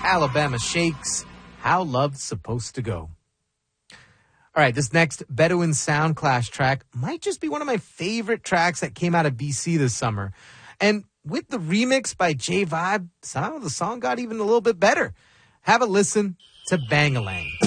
Alabama Shakes, How Love's Supposed to Go. All right, this next Bedouin Sound Clash track might just be one of my favorite tracks that came out of BC this summer. And with the remix by J Vibe, somehow the song got even a little bit better. Have a listen to Bang-A-Lang.